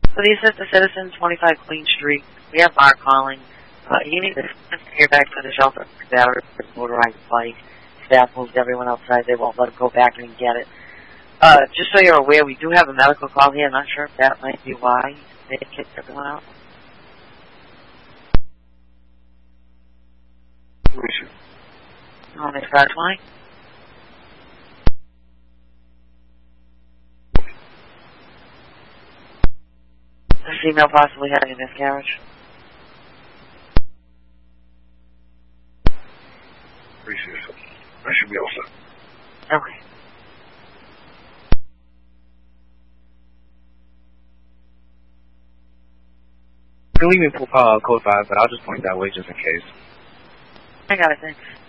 Police at the Citizen, 25 Queen Street. We have Mark calling. You need to get back to the shelter. Battery, motorized bike. Staff moved everyone outside. They won't let him go back and get it. Just so you're aware, we do have a medical call here. I'm not sure if that might be why they kicked everyone out. On the scratch line. This female possibly having a miscarriage. Appreciate it. I should be all set. Okay. You can leave me code 5, but I'll just point that way just in case. I got it, thanks.